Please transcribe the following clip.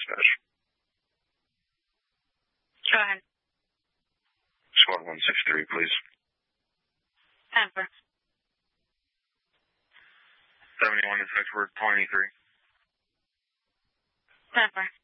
dispatch. Go ahead. Squad 163, please. 10-4. 71 to Edward 23. 10-4.